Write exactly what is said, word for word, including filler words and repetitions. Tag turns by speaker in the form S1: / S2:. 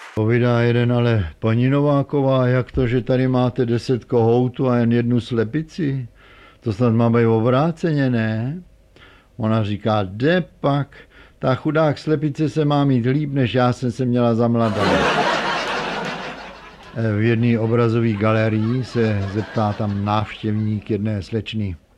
S1: Povídá jeden, ale paní Nováková, jak to, že tady máte deset kohoutů a jen jednu slepici? To snad má být obráceně, ne? Ona říká, jde pak, ta chudák slepice se má mít líp, než já jsem se měla za mladá. V jedné obrazové galerii se zeptá tam návštěvník jedné slečny.